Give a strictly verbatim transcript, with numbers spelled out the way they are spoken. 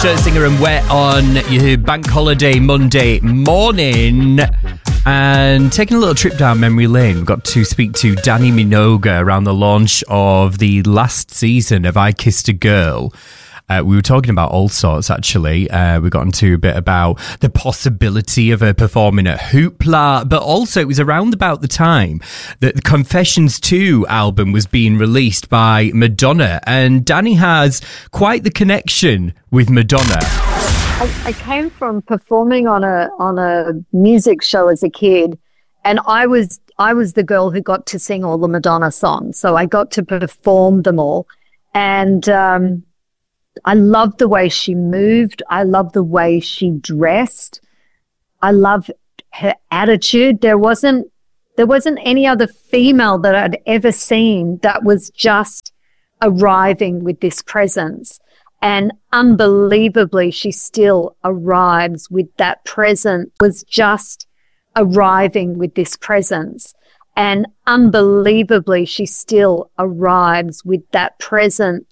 Shirt Singer and Wet on your bank holiday Monday morning. And taking a little trip down memory lane, we got to speak to Dannii Minogue around the launch of the last season of I Kissed a Girl. Uh, we were talking about all sorts, actually. Uh, we got into a bit about the possibility of her performing at Hoopla, but also it was around about the time that the Confessions two album was being released by Madonna, and Dannii has quite the connection with Madonna. I, I came from performing on a on a music show as a kid, and I was I was the girl who got to sing all the Madonna songs, so I got to perform them all, and um I loved the way she moved. I loved the way she dressed. I loved her attitude. There wasn't there wasn't any other female that I'd ever seen that was just arriving with this presence. And unbelievably, she still arrives with that presence, was just arriving with this presence. And unbelievably, she still arrives with that presence